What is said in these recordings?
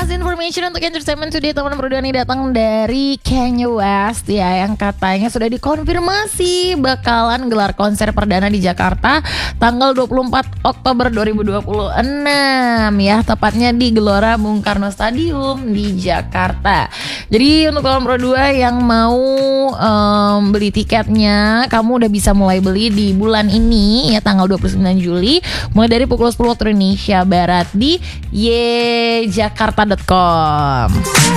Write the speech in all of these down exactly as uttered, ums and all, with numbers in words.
last information untuk entertainment today, teman berdua nih datang dari Kanye West ya, yang katanya sudah dikonfirmasi bakalan gelar konser perdana di Jakarta tanggal dua puluh empat Oktober dua ribu dua puluh enam ya, tepatnya di Gelora Bung Karno Stadium di Jakarta. Jadi untuk teman berdua yang mau um, beli tiketnya, kamu udah bisa mulai beli di bulan ini ya, tanggal dua puluh sembilan Juli mulai dari pukul sepuluh waktu Indonesia Barat di ye jakarta dot com.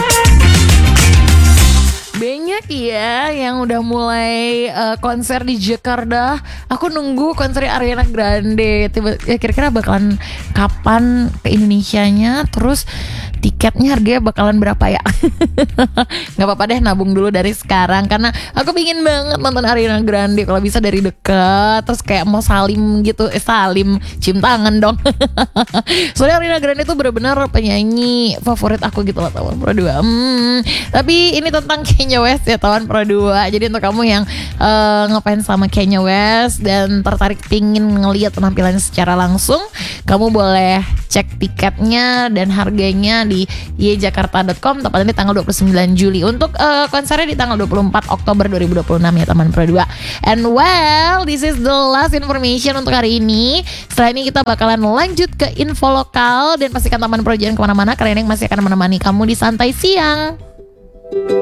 Banyak ya yang udah mulai uh, konser di Jakarta. Aku nunggu konser Ariana Grande. Tiba, ya kira-kira bakalan kapan ke Indonesianya, terus tiketnya harganya bakalan berapa ya? Gak apa-apa deh, nabung dulu dari sekarang, karena aku pingin banget nonton Ariana Grande. Kalau bisa dari dekat, terus kayak mau salim gitu. Eh salim, cium tangan dong. Soalnya Ariana Grande tuh bener-bener penyanyi favorit aku gitu loh, teman Pro dua. hmm, Tapi ini tentang Kanye West ya, teman Pro dua. Jadi untuk kamu yang uh, ngefans sama Kanye West dan tertarik pingin ngeliat penampilannya secara langsung, kamu boleh cek tiketnya dan harganya di ye jakarta dot com, tepatnya di tanggal dua puluh sembilan Juli. Untuk uh, konsernya di tanggal dua puluh empat Oktober dua ribu dua puluh enam ya, teman Pro dua. And well, this is the last information untuk hari ini. Setelah ini kita bakalan lanjut ke info lokal, dan pastikan teman Pro jangan kemana-mana, karena ini masih akan menemani kamu di Santai Siang.